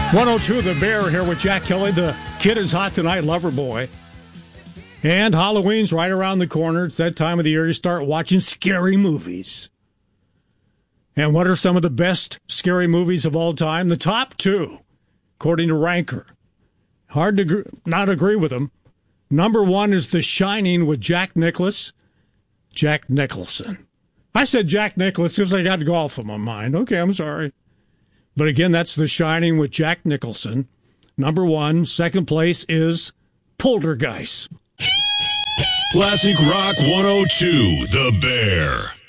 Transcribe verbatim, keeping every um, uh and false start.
one oh two The Bear here with Jack Kelly. The kid is hot tonight, lover boy. And Halloween's right around the corner. It's that time of the year you start watching scary movies. And what are some of the best scary movies of all time? The top two, according to Ranker. Hard to gr- not agree with them. Number one is The Shining with Jack Nicklaus. Jack Nicholson. I said Jack Nicklaus because I got golf on my mind. Okay, I'm sorry. But again, that's The Shining with Jack Nicholson. Number one. Second place is Poltergeist. Classic Rock one oh two, The Bear.